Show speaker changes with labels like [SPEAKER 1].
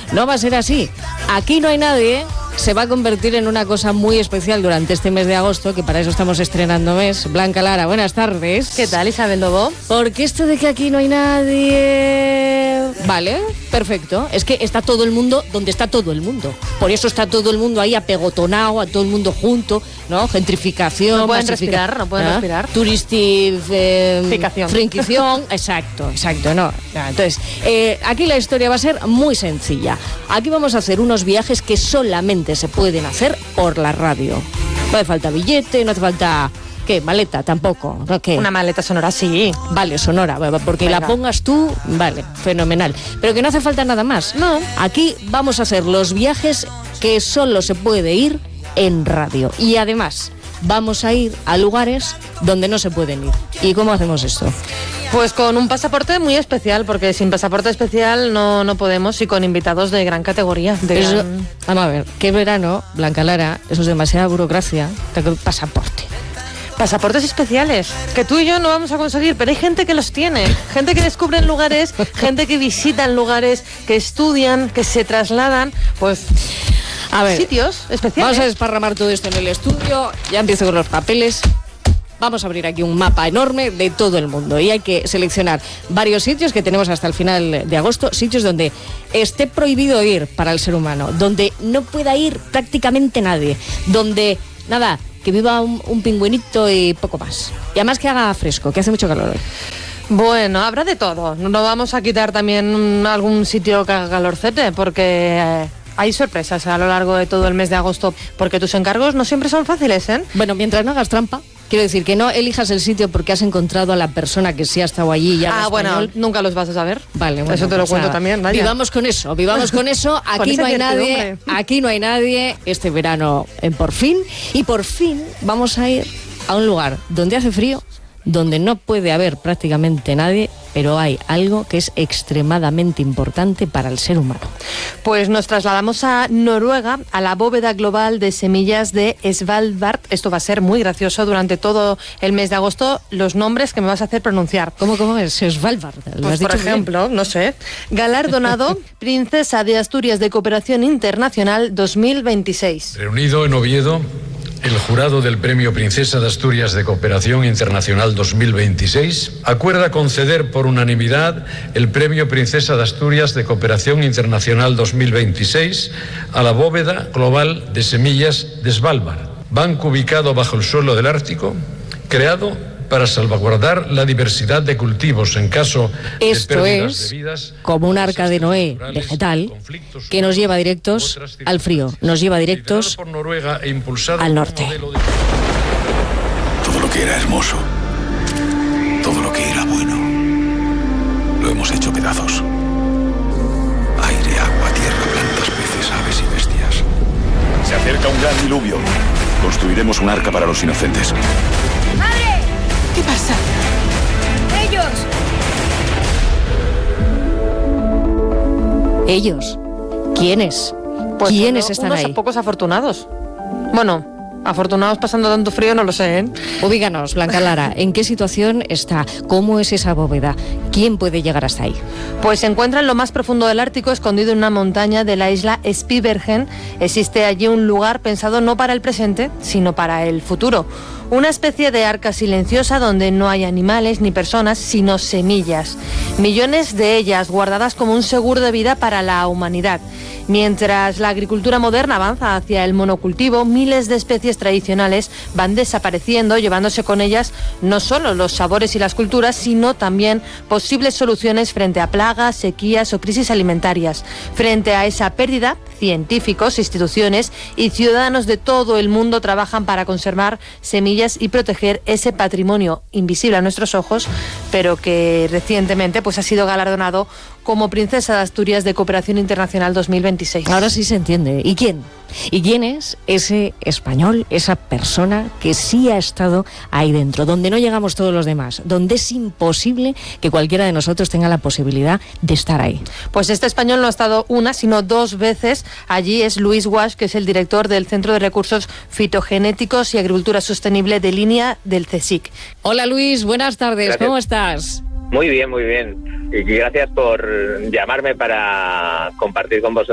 [SPEAKER 1] No va a ser así. Aquí no hay nadie. Se va a convertir en una cosa muy especial durante este mes de agosto, que para eso estamos estrenando mes. Blanca Lara, buenas tardes.
[SPEAKER 2] ¿Qué tal, Isabel Lobo?
[SPEAKER 1] Porque esto de que aquí no hay nadie... Vale, perfecto. Es que está todo el mundo donde está todo el mundo. Por eso está todo el mundo ahí apegotonado, a todo el mundo junto, ¿no? Gentrificación.
[SPEAKER 2] No pueden respirar, no pueden respirar.
[SPEAKER 1] Turistificación. Exacto, ¿no? Entonces, aquí la historia va a ser muy sencilla. Aquí vamos a hacer unos viajes que solamente se pueden hacer por la radio. No hace falta billete, no hace falta... ¿Qué? ¿Maleta? Tampoco. ¿No? ¿Qué?
[SPEAKER 2] Una maleta sonora, sí.
[SPEAKER 1] Vale, sonora, porque venga, la pongas tú, vale, fenomenal. Pero que no hace falta nada más.
[SPEAKER 2] No.
[SPEAKER 1] Aquí vamos a hacer los viajes que solo se puede ir en radio. Y además, vamos a ir a lugares donde no se pueden ir. ¿Y cómo hacemos esto?
[SPEAKER 2] Pues con un pasaporte muy especial, porque sin pasaporte especial no podemos, y con invitados de gran categoría.
[SPEAKER 1] Vamos a ver, ¿qué verano, Blanca Lara? Eso es demasiada burocracia. Pasaporte.
[SPEAKER 2] Pasaportes especiales, que tú y yo no vamos a conseguir, pero hay gente que los tiene, gente que descubre lugares, gente que visita lugares, que estudian, que se trasladan, pues...
[SPEAKER 1] A ver,
[SPEAKER 2] sitios especiales.
[SPEAKER 1] Vamos a desparramar todo esto en el estudio. Ya empiezo con los papeles. Vamos a abrir aquí un mapa enorme de todo el mundo y hay que seleccionar varios sitios que tenemos hasta el final de agosto, sitios donde esté prohibido ir para el ser humano, donde no pueda ir prácticamente nadie, donde, nada, que viva un pingüinito y poco más. Y además que haga fresco, que hace mucho calor hoy.
[SPEAKER 2] Bueno, habrá de todo. No vamos a quitar también algún sitio que haga calorcete, porque... hay sorpresas a lo largo de todo el mes de agosto, porque tus encargos no siempre son fáciles, ¿eh?
[SPEAKER 1] Bueno, mientras no hagas trampa. Quiero decir, que no elijas el sitio porque has encontrado a la persona que sí ha estado allí y ya
[SPEAKER 2] bueno, nunca los vas a saber.
[SPEAKER 1] Vale, bueno,
[SPEAKER 2] eso te lo cuento también, vaya.
[SPEAKER 1] Vivamos con eso. Aquí no hay nadie, aquí no hay nadie este verano por fin. Y por fin vamos a ir a un lugar donde hace frío, donde no puede haber prácticamente nadie, pero hay algo que es extremadamente importante para el ser humano.
[SPEAKER 2] Pues nos trasladamos a Noruega, a la bóveda global de semillas de Svalbard. Esto va a ser muy gracioso durante todo el mes de agosto, los nombres que me vas a hacer pronunciar.
[SPEAKER 1] ¿Cómo es? Svalbard.
[SPEAKER 2] Pues por ejemplo, no sé, galardonado Princesa de Asturias de Cooperación Internacional 2026.
[SPEAKER 3] Reunido en Oviedo, el jurado del Premio Princesa de Asturias de Cooperación Internacional 2026 acuerda conceder por unanimidad el Premio Princesa de Asturias de Cooperación Internacional 2026 a la bóveda global de semillas de Svalbard, banco ubicado bajo el suelo del Ártico, creado para salvaguardar la diversidad de cultivos en caso de pérdidas debidas.
[SPEAKER 1] Como un arca de Noé vegetal que nos lleva directos al frío, nos lleva directos al norte.
[SPEAKER 4] Todo lo que era hermoso, todo lo que era bueno, lo hemos hecho pedazos. Aire, agua, tierra, plantas, peces, aves y bestias. Se acerca un gran diluvio. Construiremos un arca para los inocentes.
[SPEAKER 5] ¡Madre!
[SPEAKER 2] ¿Qué pasa?
[SPEAKER 1] ¿Ellos? ¿Quiénes?
[SPEAKER 2] Pues
[SPEAKER 1] ¿Quiénes están ahí?
[SPEAKER 2] Pocos afortunados. Bueno, afortunados pasando tanto frío no lo sé, ¿eh?
[SPEAKER 1] Ubícanos, Blanca Lara, ¿en qué situación está? ¿Cómo es esa bóveda? ¿Quién puede llegar hasta ahí?
[SPEAKER 2] Pues se encuentra en lo más profundo del Ártico, escondido en una montaña de la isla Spitsbergen. Existe allí un lugar pensado no para el presente, sino para el futuro. Una especie de arca silenciosa donde no hay animales ni personas, sino semillas. Millones de ellas guardadas como un seguro de vida para la humanidad. Mientras la agricultura moderna avanza hacia el monocultivo, miles de especies tradicionales van desapareciendo, llevándose con ellas no solo los sabores y las culturas, sino también posibles soluciones frente a plagas, sequías o crisis alimentarias. Frente a esa pérdida, científicos, instituciones y ciudadanos de todo el mundo trabajan para conservar semillas y proteger ese patrimonio invisible a nuestros ojos, pero que recientemente ha sido galardonado como Princesa de Asturias de Cooperación Internacional 2026.
[SPEAKER 1] Ahora sí se entiende. ¿Y quién? ¿Y quién es ese español, esa persona que sí ha estado ahí dentro, donde no llegamos todos los demás, donde es imposible que cualquiera de nosotros tenga la posibilidad de estar ahí?
[SPEAKER 2] Pues este español no ha estado una, sino dos veces. Allí es Luis Guasch, que es el director del Centro de Recursos Fitogenéticos y Agricultura Sostenible de Línea del CSIC.
[SPEAKER 1] Hola Luis, buenas tardes.
[SPEAKER 6] Gracias.
[SPEAKER 1] ¿Cómo estás?
[SPEAKER 6] Muy bien, muy bien. Y gracias por llamarme para compartir con vosotros